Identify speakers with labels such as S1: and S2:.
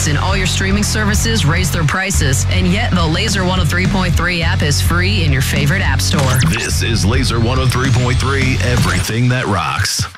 S1: Listen, all your streaming services raise their prices, and yet the Laser 103.3 app is free in your favorite app store.
S2: This is Laser 103.3, everything that rocks.